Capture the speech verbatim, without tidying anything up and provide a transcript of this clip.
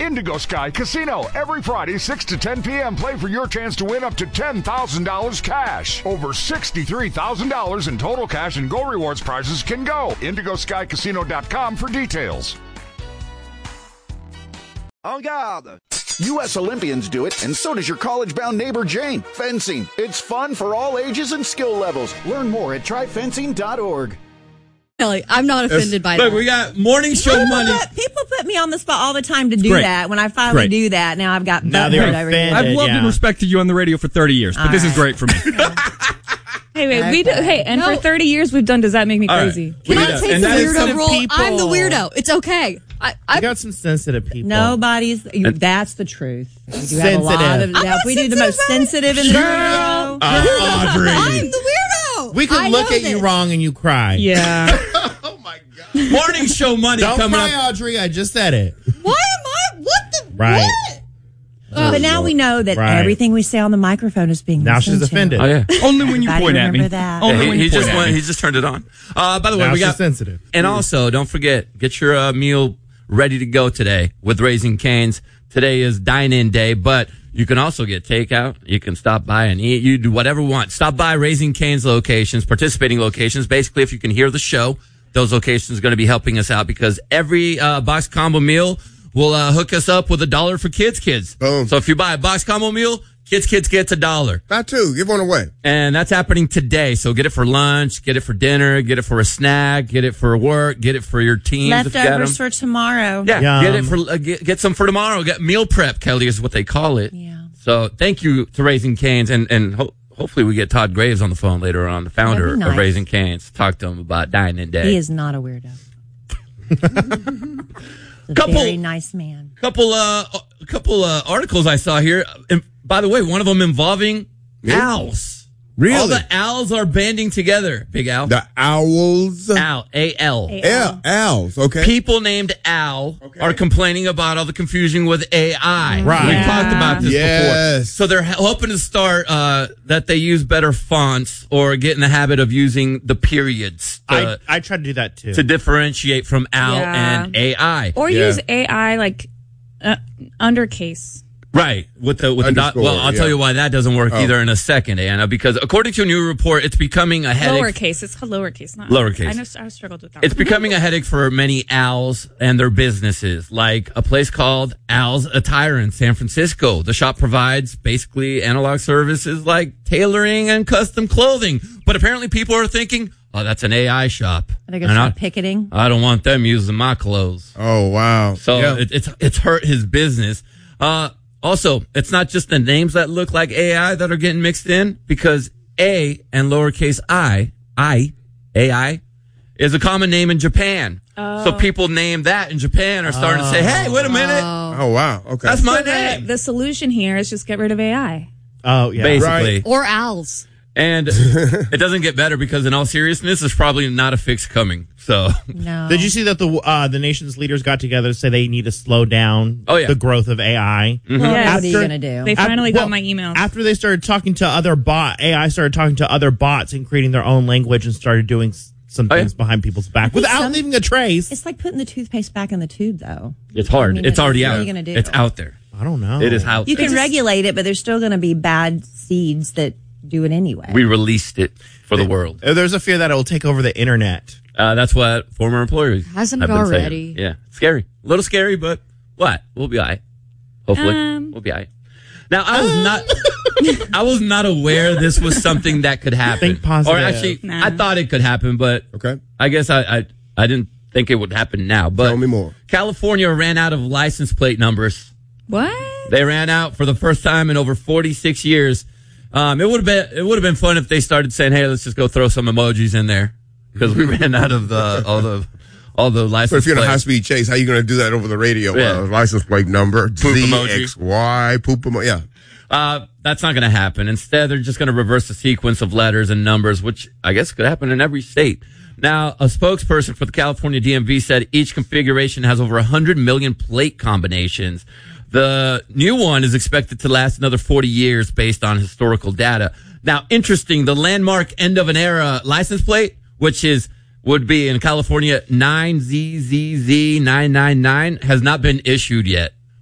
Indigo Sky Casino. Every Friday, six to ten p.m. Play for your chance to win up to ten thousand dollars cash. Over sixty-three thousand dollars in total cash and Go Rewards prizes can go. indigo sky casino dot com for details. En garde! U S Olympians do it, and so does your college-bound neighbor Jane. Fencing. It's fun for all ages and skill levels. Learn more at try fencing dot org. I'm not offended by Look, that. we got morning show people money. Put, people put me on the spot all the time to do Great. that. When I finally Great. do that, now I've got Now butt they're hurt over here. offended. I've loved yeah. and respected you on the radio for thirty years, but All this is right. great for me. Hey, wait, we do, hey, and No. for thirty years we've done Does That Make Me All right. Crazy? We Can did I that. take And the that is weirdo some role? people- I'm the weirdo. It's okay. I, I I got some sensitive people. Nobody's. You, that's the truth. We do have a lot Sensitive. of. Yeah, I'm if we not do the most sensitive in the world. Uh, Audrey. I'm the weirdo. We could I look know at you this. wrong and you cry. Yeah. Oh my God. Morning show money Don't coming cry, up. Audrey. I just said it. Why am I? What the? Right. What? But now we know that Right. everything we say on the microphone is being Now listened she's to. offended. Oh, yeah. Only when you Everybody point at me. remember that. Only Yeah, when he, you he point just at went, me. he just turned it on. Uh, by the way, Now we she's got sensitive. And also, don't forget, get your uh, meal ready to go today with Raising Cane's. Today is dine-in day, but you can also get takeout. You can stop by and eat. You do whatever you want. Stop by Raising Cane's locations, participating locations. Basically, if you can hear the show, those locations are going to be helping us out because every uh, box combo meal will uh, hook us up with a dollar for kids kids. Boom. So if you buy a box combo meal, kids kids gets a dollar. Not two. Give one away. And that's happening today. So get it for lunch, get it for dinner, get it for a snack, get it for work, get it for your teams. if you got 'em. Leftovers for tomorrow. Yeah, Yum. get it for uh, get, get some for tomorrow. Get meal prep, Kelly, is what they call it. Yeah. So thank you to Raising Cane's, and and ho- hopefully we get Todd Graves on the phone later on, the founder That'd be nice. of Raising Cane's. Talk to him about dining day. He is not a weirdo. He's a Couple- very nice man. couple uh a couple uh articles I saw here. And by the way, one of them involving owls. Really? All the owls are banding together. Big Al. The owls. Owl. A L. Yeah, owls. Okay. People named Al Okay. are complaining about all the confusion with A I. Right. We Yeah. talked about this Yes. before. So they're hoping to start uh, that they use better fonts or get in the habit of using the periods I, to, I try to do that too. to differentiate from Al Yeah. and A I. Or Yeah. use A I like uh, undercase. Right. With the with the dot. Underscore, Well, I'll yeah. tell you why that doesn't work Oh. either in a second, Anna, because according to a new report, it's becoming a headache. Lowercase. It's called lowercase, not Lowercase. I know I struggled with that. It's one. becoming a headache for many owls and their businesses, like a place called Owl's Attire in San Francisco. The shop provides basically analog services like tailoring and custom clothing. But apparently people are thinking, oh, that's an A I shop. Are they going to And I, start picketing? I don't want them using my clothes. Oh, wow. So Yeah. it, it's it's hurt his business. Uh, also, it's not just the names that look like A I that are getting mixed in, because A and lowercase I, I, A I, is a common name in Japan. So people named that in Japan are starting to say, hey, wait a minute. Oh, wow. Okay. That's my So the, name. the solution here is just get rid of A I. oh yeah. Basically. Or owls. And it doesn't get better because in all seriousness, there's probably not a fix coming. So No. Did you see that the uh, the nation's leaders got together to say they need to slow down Oh, yeah. the growth of A I? Well, Yes. what are you After- going to do? They Af- finally well, got my emails. After they started talking to other bot, A I started talking to other bots and creating their own language and started doing s- some Oh, yeah. things behind people's back think without some- leaving a trace. It's like putting the toothpaste back in the tube, though. it's hard. I mean, it's already what out. are you gonna do? It's out there. I don't know. It is out You there. can regulate it, but there's still going to be bad seeds that do it anyway. We released it for the world. Uh, There's a fear that it will take over the internet. Uh, that's what former employers Hasn't have it been saying. already? Yeah, scary, a little scary, but what? We'll be all right. Hopefully, Um. we'll be all right. Now, I was not, I was not aware this was something that could happen. Think positive. Or actually, Nah. I thought it could happen, but Okay. I guess I, I, I didn't think it would happen now. But Tell me more. California ran out of license plate numbers. What? They ran out for the first time in over forty-six years. Um, it would have been it would have been fun if they started saying, "Hey, let's just go throw some emojis in there," because we ran out of the all the all the license. So if you're in a plates. high speed chase, how you going to do that over the radio? Yeah. Uh, license plate number, Poop Z emoji. X Y, poop emoji. Yeah. Uh, that's not going to happen. Instead, they're just going to reverse the sequence of letters and numbers, which I guess could happen in every state. Now, a spokesperson for the California D M V said each configuration has over one hundred million plate combinations. The new one is expected to last another forty years based on historical data. Now, interesting, the landmark end of an era license plate, which is would be in California nine Z Z Z nine nine nine, has not been issued yet.